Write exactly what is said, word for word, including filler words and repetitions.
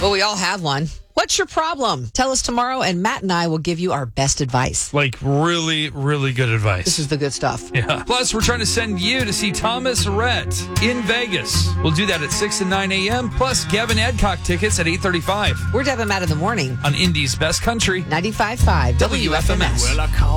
Well, we all have one. What's your problem? Tell us tomorrow, and Matt and I will give you our best advice. Like really, really good advice. This is the good stuff. Yeah. Plus, we're trying to send you to see Thomas Rhett in Vegas. We'll do that at six and nine a.m. Plus, Gavin Adcock tickets at eight thirty-five We're Deb and Matt in the morning on Indy's Best Country. ninety-five point five W F M S. Well, I call